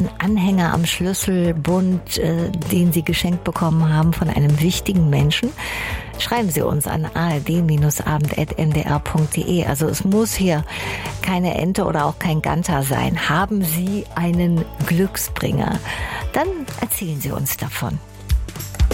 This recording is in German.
einen Anhänger am Schlüsselbund, den Sie geschenkt bekommen haben von einem wichtigen Menschen, schreiben Sie uns an ard-abend@ndr.de. Also es muss hier keine Ente oder auch kein Ganter sein. Haben Sie einen Glücksbringer? Dann erzählen Sie uns davon.